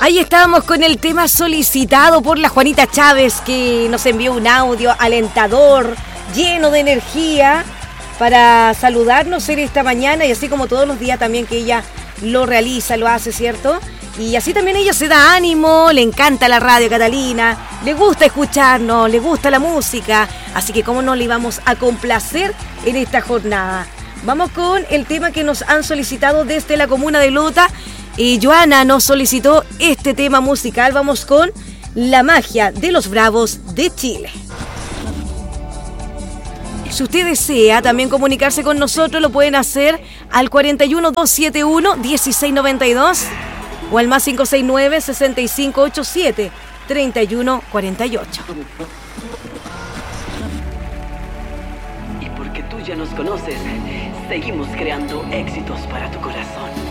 Ahí estábamos con el tema solicitado por la Juanita Chávez, que nos envió un audio alentador, lleno de energía, para saludarnos en esta mañana, y así como todos los días también que ella lo realiza, lo hace, ¿cierto? Y así también ella se da ánimo, le encanta la radio, Catalina, le gusta escucharnos, le gusta la música, así que cómo no le íbamos a complacer en esta jornada. Vamos con el tema que nos han solicitado desde la comuna de Lota. Joana nos solicitó este tema musical. Vamos con La magia de los Bravos de Chile. Si usted desea también comunicarse con nosotros, lo pueden hacer al 41271-1692 o al más 569-6587-3148. Y porque tú ya nos conoces, seguimos creando éxitos para tu corazón.